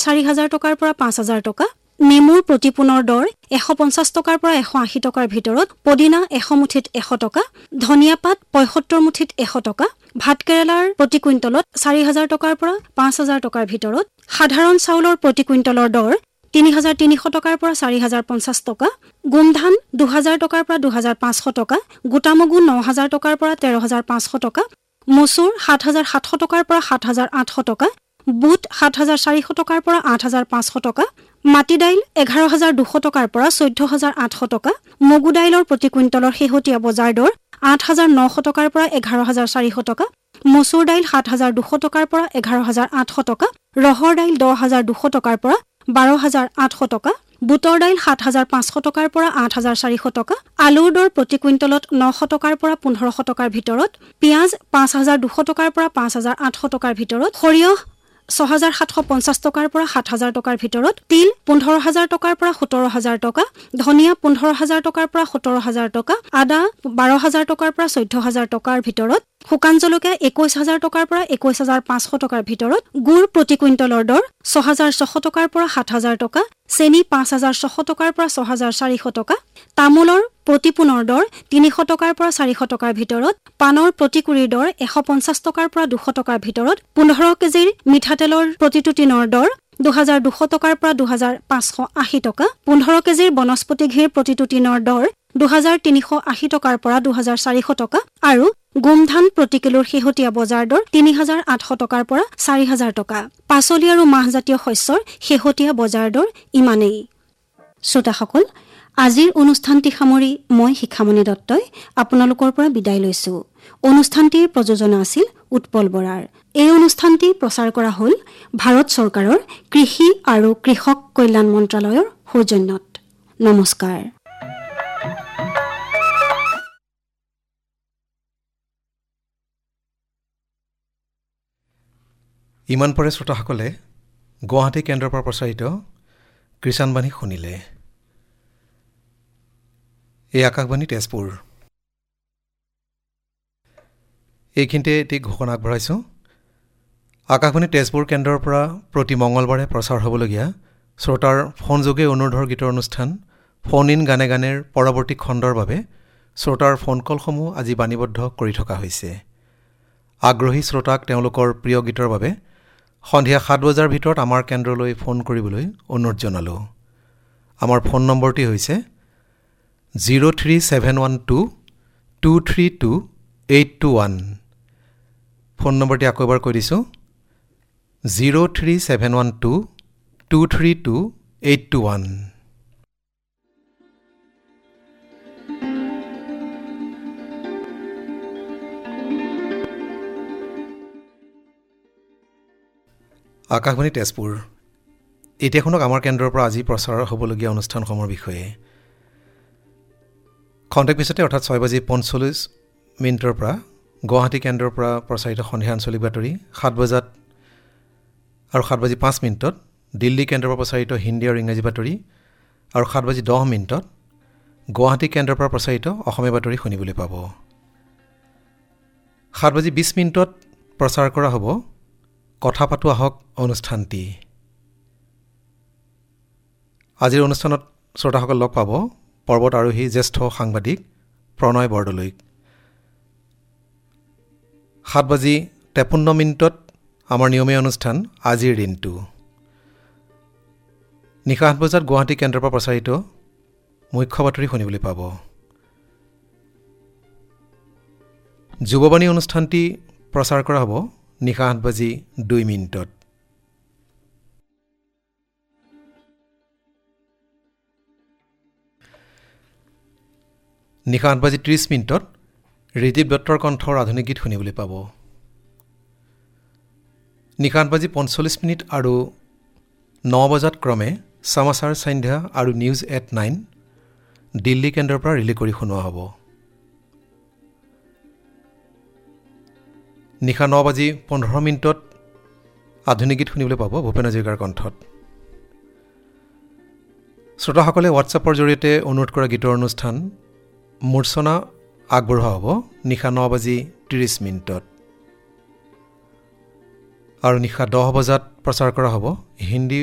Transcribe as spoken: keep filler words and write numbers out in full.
চাৰি হাজাৰ টকাৰ পৰা পাঁচ হাজাৰ টকা। নেমুৰ প্ৰতি পোনৰ দৰ এশ পঞ্চাছ টকাৰ পৰা এশ আশী টকাৰ ভিতৰত। পদিনা এশ মুঠিত এশ টকা। ধনিয়া পাত পঁয়সত্তৰ মুঠিত এশ টকা। ভাত কেৰেলাৰ প্ৰতি কুইণ্টলত চাৰি হাজাৰ টকাৰ পৰা পাঁচ হাজাৰ টকাৰ ভিতৰত। সাধাৰণ চাউলৰ প্ৰতি কুইণ্টলৰ দৰ তিনি হাজাৰ তিনিশ টকাৰ পৰা চাৰি হাজাৰ পঞ্চাছ টকা। গোমধান দুহাজাৰ টকাৰ পৰা দুহাজাৰ পাঁচশ টকা। গোটামগু ন হাজাৰ টকাৰ পৰা তেৰ হাজাৰ পাঁচশ টকা। মচুৰ সাত হাজাৰ সাতশ টকাৰ পৰা সাত হাজাৰ আঠশ টকা। বুট সাত হাজাৰ চাৰিশ টকাৰ পৰা আঠ হাজাৰ পাঁচশ টকা। মাটি দাইল এঘাৰ হাজাৰ দুশ টকাৰ পৰা চৈধ্য হাজাৰ আঠশ টকা। মগু দাইলৰ প্ৰতি কুইণ্টলৰ শেহতীয়া বজাৰ দৰ আঠ হাজাৰ নশ টকাৰ পৰা এঘাৰ হাজাৰ চাৰিশ টকা। মচুৰ দাইল সাত হাজাৰ দুশ টকাৰ পৰা এঘাৰ হাজাৰ আঠশ টকা। ৰহৰ দাইল দহ হাজাৰ দুশ টকাৰ পৰা বাৰ হাজাৰ আঠশ টকা। বুটৰ দাইল সাত হাজাৰ পাঁচশ টকাৰ পৰা আঠ হাজাৰ চাৰিশ টকা। আলুৰ দৰ প্ৰতি কুইণ্টলত নশ টকাৰ পৰা পোন্ধৰশ টকাৰ ভিতৰত। পিঁয়াজ পাঁচ হাজাৰ দুশ টকাৰ পৰা পাঁচ হাজাৰ আঠশ টকাৰ ভিতৰত। সৰিয়হ ছয় হাজাৰ সাতশ পঞ্চাছ টকাৰ পৰা সাত হাজাৰ টকাৰ ভিতৰত। তিল পোন্ধৰ হাজাৰ টকাৰ পৰা সোতৰ হাজাৰ টকা। ধনিয়া পোন্ধৰ হাজাৰ টকাৰ পৰা সোতৰ হাজাৰ টকা। আদা বাৰ হাজাৰ টকাৰ পৰা চৈধ্য হাজাৰ টকাৰ ভিতৰত। শুকান জলকীয়া একৈশ হাজাৰ টকাৰ পৰা একৈশ হাজাৰ পাঁচশ টকাৰ ভিতৰত। গুড় প্ৰতি কুইণ্টলৰ দৰ ছয় হাজাৰ ছশ টকাৰ পৰা সাত হাজাৰ টকা। চেনি পাঁচ হাজাৰ ছশ টকাৰ পৰা ছয় হাজাৰ চাৰিশ টকা। তামোলৰ প্ৰতি পোনৰ দৰ তিনিশ টকাৰ পৰা চাৰিশ টকাৰ ভিতৰত। পাণৰ প্ৰতি কুৰিৰ দৰ এশ পঞ্চাছ টকাৰ পৰা দুশ টকাৰ ভিতৰত। পোন্ধৰ কেজিৰ মিঠাতেলৰ প্ৰতিটো টিনৰ দৰ দুহাজাৰ দুশ টকাৰ পৰা দুহাজাৰ পাঁচশ আশী টকা। পোন্ধৰ কেজিৰ বনস্পতি ঘিৰ প্ৰতিটো টিনৰ দৰ দুহাজাৰ তিনিশ আশী টকাৰ পৰা দুহাজাৰ চাৰিশ টকা। আৰু গোমধান প্ৰতি কিলোৰ শেহতীয়া বজাৰ দৰ তিনি হাজাৰ আঠশ টকাৰ পৰা চাৰি হাজাৰ টকা। পাচলি আৰু মাহজাতীয় শস্যৰ শেহতীয়া বজাৰ দৰ ইমানেই। শ্ৰোতাসকল, আজিৰ অনুষ্ঠানটি সামৰি মই শিখামণি দত্তই আপোনালোকৰ পৰা বিদায় লৈছো। অনুষ্ঠানটিৰ প্ৰযোজনা আছিল উৎপল বৰাৰ। এই অনুষ্ঠানটি প্ৰচাৰ কৰা হ'ল ভাৰত চৰকাৰৰ কৃষি আৰু কৃষক কল্যাণ মন্ত্ৰালয়ৰ সৌজন্যত। নমস্কাৰ। ইমান পৰে শ্ৰোতাসকলে গুৱাহাটী কেন্দ্ৰৰ পৰা প্ৰচাৰিত কৃষাণবাণী শুনিলে। এই আকাশবাণী তেজপুৰ। এইখিনিতে এটি ঘোষণা আগবঢ়াইছোঁ। আকাশবাণী তেজপুৰ কেন্দ্ৰৰ পৰা প্ৰতি মঙলবাৰে প্ৰচাৰ হ'বলগীয়া শ্ৰোতাৰ ফোনযোগে অনুৰোধৰ গীতৰ অনুষ্ঠান ফোন ইন গানে গানেৰ পৰৱৰ্তী খণ্ডৰ বাবে শ্ৰোতাৰ ফোন কলসমূহ আজি বাণীবদ্ধ কৰি থকা হৈছে। আগ্ৰহী শ্ৰোতাক তেওঁলোকৰ প্ৰিয় গীতৰ বাবে সন্ধিয়া সাত বজাৰ ভিতৰত আমাৰ কেন্দ্ৰলৈ ফোন কৰিবলৈ অনুৰোধ জনালোঁ। আমাৰ ফোন নম্বৰটি হৈছে zero' three seven one two two three two eight two one. Phone নম্বৰটি আকৌ এবাৰ কৈ দিছোঁ, zero' three seven one two two three two eight two one. Akashvani Tezpur. এতিয়া শুনক আমাৰ কেন্দ্ৰৰ পৰা আজি প্ৰচাৰ হ'বলগীয়া অনুষ্ঠানসমূহৰ বিষয়ে। খন্তেক পিছতে অৰ্থাৎ ছয় বাজি পঞ্চল্লিছ মিনিটৰ পৰা গুৱাহাটী কেন্দ্ৰৰ পৰা প্ৰচাৰিত সন্ধিয়া আঞ্চলিক বাতৰি, সাত বজাত আৰু সাত বাজি পাঁচ মিনিটত দিল্লী কেন্দ্ৰৰ পৰা প্ৰচাৰিত হিন্দী আৰু ইংৰাজী বাতৰি, আৰু সাত বাজি দহ মিনিটত গুৱাহাটী কেন্দ্ৰৰ পৰা প্ৰচাৰিত অসমীয়া বাতৰি শুনিবলৈ পাব। সাত বাজি বিছ মিনিটত প্ৰচাৰ কৰা হ'ব কথা পাতো আহক অনুষ্ঠানটি। আজিৰ অনুষ্ঠানত শ্ৰোতাসকল লগ পাব পৰ্বত আৰোহী জ্যেষ্ঠ সাংবাদিক প্ৰণয় বৰদলৈক। সাত বাজি তেপন্ন মিনিটত আমাৰ নিয়মীয়া অনুষ্ঠান আজিৰ দিনটো। নিশা আঠ বজাত গুৱাহাটী কেন্দ্ৰৰ পৰা প্ৰচাৰিত মুখ্য বাতৰি শুনিবলৈ পাব। যুৱবাণী অনুষ্ঠানটি প্ৰচাৰ কৰা হ'ব নিশা আঠ বাজি দুই মিনিটত। নিশা আঠ বাজি ত্ৰিছ মিনিটত ঋদীপ দত্তৰ কণ্ঠৰ আধুনিক গীত শুনিবলৈ পাব। নিশা আঠ বাজি পঞ্চল্লিছ মিনিট আৰু ন বজাত ক্ৰমে সমাচাৰ সন্ধ্যা আৰু নিউজ এট নাইন দিল্লী কেন্দ্ৰৰ পৰা ৰিলে কৰি শুনোৱা হ'ব। নিশা ন বাজি পোন্ধৰ মিনিটত আধুনিক গীত শুনিবলৈ পাব ভূপেন হাজৰিকাৰ কণ্ঠত। শ্ৰোতাসকলে হোৱাটছএপৰ জৰিয়তে অনুৰোধ কৰা গীতৰ অনুষ্ঠান মূৰ্ছনা আগবঢ়োৱা হ'ব নিশা ন বাজি ত্ৰিছ মিনিটত। আৰু নিশা দহ বজাত প্ৰচাৰ কৰা হ'ব হিন্দী